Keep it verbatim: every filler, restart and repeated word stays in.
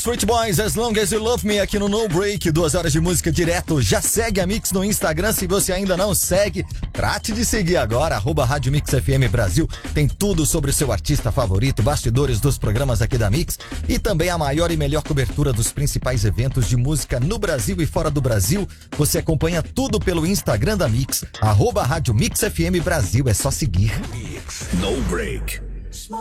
Backstreet Boys, As Long As You Love Me, aqui no No Break, duas horas de música direto. Já segue a Mix no Instagram, se você ainda não segue, trate de seguir agora, arroba Rádio Mix F M Brasil. Tem tudo sobre o seu artista favorito, bastidores dos programas aqui da Mix e também a maior e melhor cobertura dos principais eventos de música no Brasil e fora do Brasil. Você acompanha tudo pelo Instagram da Mix, arroba Rádio Mix F M Brasil, é só seguir. Mix, No Break.